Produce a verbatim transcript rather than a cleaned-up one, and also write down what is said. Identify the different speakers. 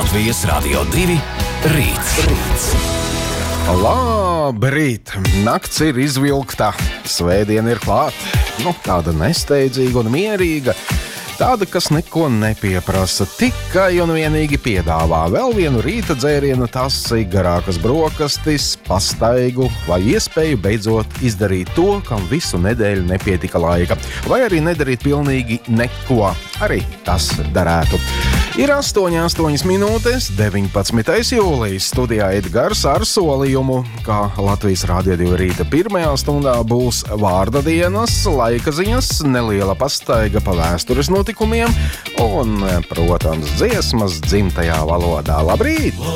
Speaker 1: Latvijas Radio divi rīts. rīts.
Speaker 2: Labrīt! Nakts ir izvilkta, svētdiena ir klāt. Nu, tāda nesteidzīga un mierīga. Tāda, kas neko nepieprasa, tikai un vienīgi piedāvā vēl vienu rīta dzērienu tasi, garākas brokastis, pastaigu vai iespēju beidzot izdarīt to, kam visu nedēļu nepietika laika. Vai arī nedarīt pilnīgi neko. Arī tas darētu. Ir astoņi, astoņas minūtes, deviņpadsmitais jūlijas. Studijā Edgars ar solījumu, ka Latvijas Radio divi rīta pirmajā stundā būs vārda dienas, laika ziņas, neliela pastaiga pa vēstures notikumiem un, protams, dziesmas dzimtajā valodā. Labrīt!